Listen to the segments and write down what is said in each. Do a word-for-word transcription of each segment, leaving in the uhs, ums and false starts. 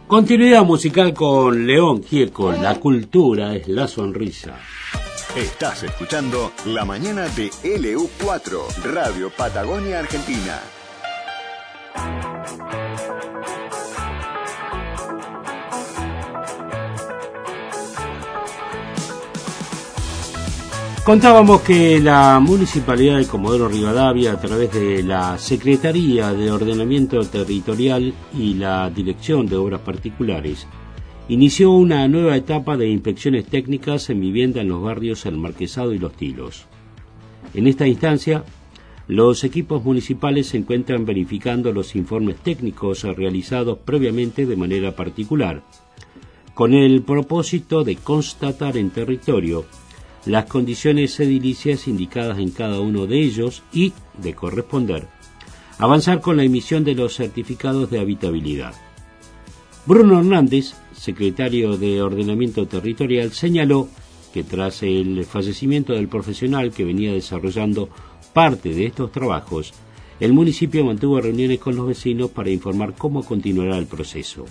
Continuidad musical con León Gieco, la cultura es la sonrisa. Estás escuchando La Mañana de L U cuatro, Radio Patagonia Argentina. Contábamos que la Municipalidad de Comodoro Rivadavia, a través de la Secretaría de Ordenamiento Territorial y la Dirección de Obras Particulares, inició una nueva etapa de inspecciones técnicas en vivienda en los barrios El Marquesado y Los Tilos. En esta instancia, los equipos municipales se encuentran verificando los informes técnicos realizados previamente de manera particular, con el propósito de constatar en territorio las condiciones edilicias indicadas en cada uno de ellos y, de corresponder, avanzar con la emisión de los certificados de habitabilidad. Bruno Hernández, secretario de Ordenamiento Territorial, señaló que tras el fallecimiento del profesional que venía desarrollando parte de estos trabajos, el municipio mantuvo reuniones con los vecinos para informar cómo continuará el proceso.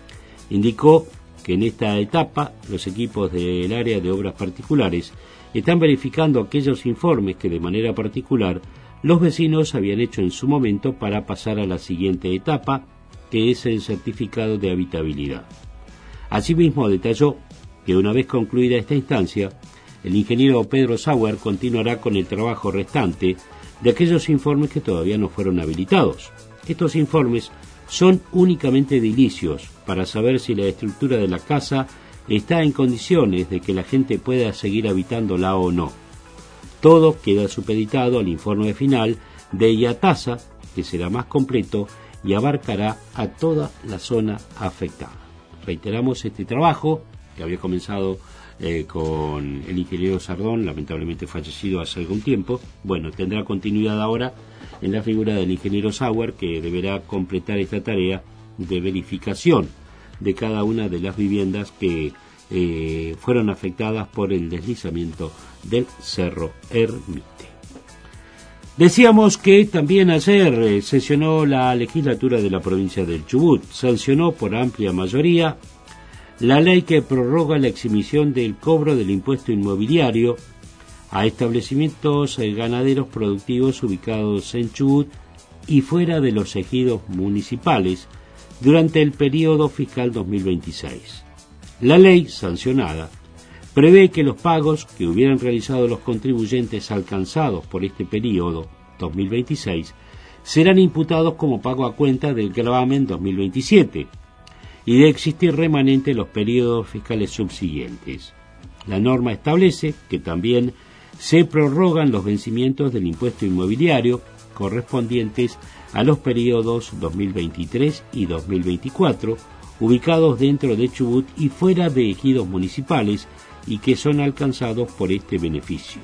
Indicó que en esta etapa los equipos del área de obras particulares están verificando aquellos informes que de manera particular los vecinos habían hecho en su momento para pasar a la siguiente etapa, que es el certificado de habitabilidad. Asimismo, detalló que una vez concluida esta instancia, el ingeniero Pedro Sauer continuará con el trabajo restante de aquellos informes que todavía no fueron habilitados. Estos informes son únicamente edilicios para saber si la estructura de la casa está en condiciones de que la gente pueda seguir habitándola o no. Todo queda supeditado al informe final de IATASA, que será más completo y abarcará a toda la zona afectada. Reiteramos este trabajo que había comenzado eh, con el ingeniero Sardón, lamentablemente fallecido hace algún tiempo. Bueno, tendrá continuidad ahora en la figura del ingeniero Sauer, que deberá completar esta tarea de verificación de cada una de las viviendas que eh, fueron afectadas por el deslizamiento del Cerro Ermite. Decíamos que también ayer eh, sesionó la legislatura de la provincia del Chubut, sancionó por amplia mayoría la ley que prorroga la exhibición del cobro del impuesto inmobiliario a establecimientos eh, ganaderos productivos ubicados en Chubut y fuera de los ejidos municipales durante el periodo fiscal dos mil veintiséis. La ley sancionada prevé que los pagos que hubieran realizado los contribuyentes alcanzados por este periodo dos mil veintiséis serán imputados como pago a cuenta del gravamen dos mil veintisiete y de existir remanente los periodos fiscales subsiguientes. La norma establece que también se prorrogan los vencimientos del impuesto inmobiliario correspondientes a los periodos dos mil veintitrés y dos mil veinticuatro, ubicados dentro de Chubut y fuera de ejidos municipales y que son alcanzados por este beneficio.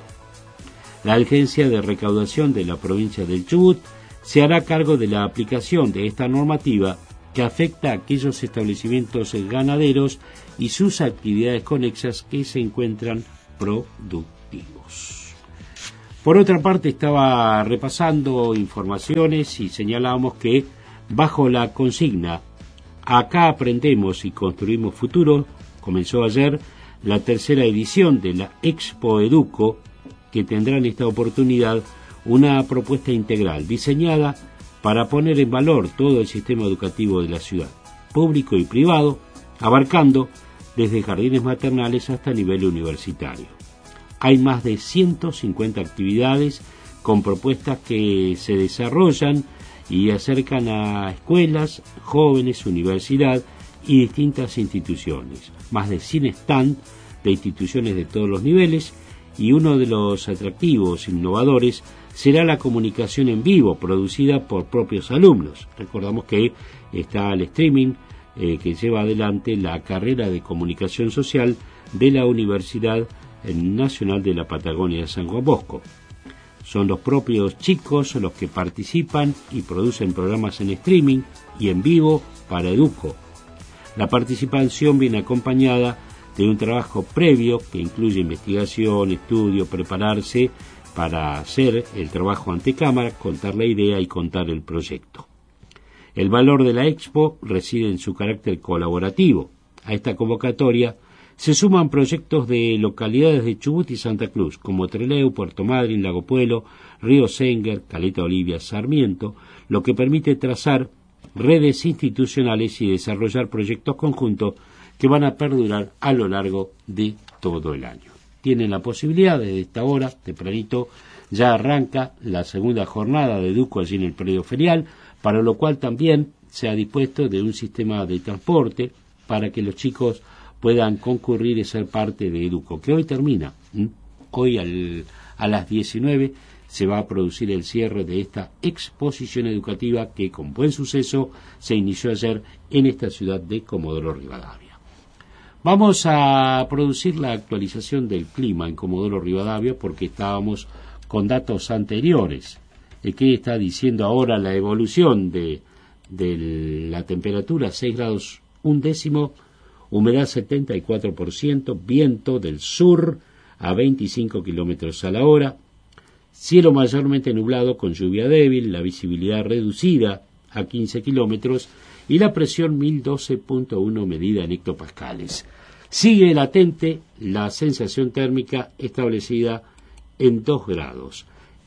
La Agencia de Recaudación de la provincia del Chubut se hará cargo de la aplicación de esta normativa que afecta a aquellos establecimientos ganaderos y sus actividades conexas que se encuentran productivos. Por otra parte, estaba repasando informaciones y señalábamos que bajo la consigna Acá aprendemos y construimos futuro, comenzó ayer la tercera edición de la Expo Educo, que tendrá en esta oportunidad una propuesta integral diseñada para poner en valor todo el sistema educativo de la ciudad, público y privado, abarcando desde jardines maternales hasta nivel universitario. Hay más de ciento cincuenta actividades con propuestas que se desarrollan y acercan a escuelas, jóvenes, universidad y distintas instituciones. Más de cien stand de instituciones de todos los niveles, y uno de los atractivos innovadores será la comunicación en vivo producida por propios alumnos. Recordamos que está el streaming eh, que lleva adelante la carrera de comunicación social de la Universidad Nacional de la Patagonia de San Juan Bosco. Son los propios chicos los que participan y producen programas en streaming y en vivo para Educo. La participación viene acompañada de un trabajo previo que incluye investigación, estudio, prepararse para hacer el trabajo ante cámara, contar la idea y contar el proyecto. El valor de la Expo reside en su carácter colaborativo. A esta convocatoria se suman proyectos de localidades de Chubut y Santa Cruz, como Trelew, Puerto Madryn, Lago Puelo, Río Senguer, Caleta Olivia, Sarmiento, lo que permite trazar redes institucionales y desarrollar proyectos conjuntos que van a perdurar a lo largo de todo el año. Tienen la posibilidad, desde esta hora, tempranito, ya arranca la segunda jornada de Educo allí en el predio ferial, para lo cual también se ha dispuesto de un sistema de transporte para que los chicos puedan concurrir y ser parte de Educo, que hoy termina. ¿Mm? Hoy al, a las diecinueve se va a producir el cierre de esta exposición educativa que con buen suceso se inició ayer en esta ciudad de Comodoro Rivadavia. Vamos a producir la actualización del clima en Comodoro Rivadavia porque estábamos con datos anteriores. ¿Qué está diciendo ahora la evolución de, de la temperatura? seis grados un décimo, humedad setenta y cuatro por ciento, viento del sur a veinticinco kilómetros a la hora, cielo mayormente nublado con lluvia débil, la visibilidad reducida a quince kilómetros y la presión mil doce punto uno medida en hectopascales. Sigue latente la sensación térmica establecida en dos grados.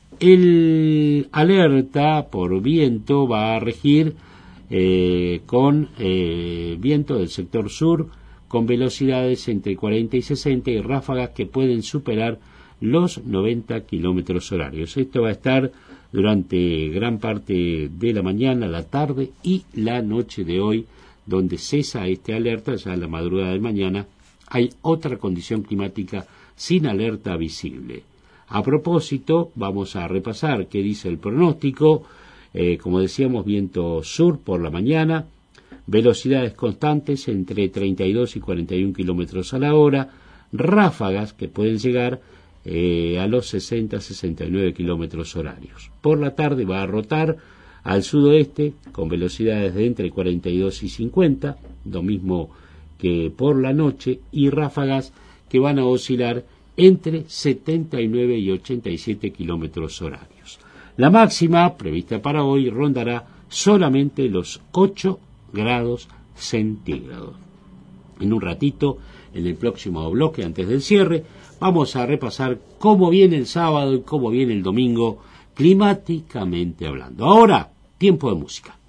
El alerta por viento va a regir eh, con eh, viento del sector sur con velocidades entre cuarenta y sesenta y ráfagas que pueden superar los noventa kilómetros horarios. Esto va a estar durante gran parte de la mañana, la tarde y la noche de hoy, donde cesa este alerta. Ya en la madrugada de mañana hay otra condición climática sin alerta visible. A propósito, vamos a repasar qué dice el pronóstico. Eh, como decíamos, viento sur por la mañana, velocidades constantes entre treinta y dos y cuarenta y uno kilómetros a la hora, ráfagas que pueden llegar eh, a los sesenta a sesenta y nueve kilómetros horarios. Por la tarde va a rotar al sudoeste con velocidades de entre cuarenta y dos y cincuenta, lo mismo que por la noche, y ráfagas que van a oscilar entre setenta y nueve y ochenta y siete kilómetros horarios. La máxima prevista para hoy rondará solamente los ocho grados centígrados. En un ratito, en el próximo bloque, antes del cierre, vamos a repasar cómo viene el sábado y cómo viene el domingo, climáticamente hablando. Ahora, tiempo de música.